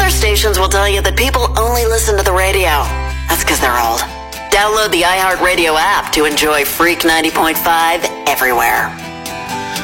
other stations will tell you that people only listen to the radio. That's because they're old. Download the iHeartRadio app to enjoy Freak 90.5 everywhere.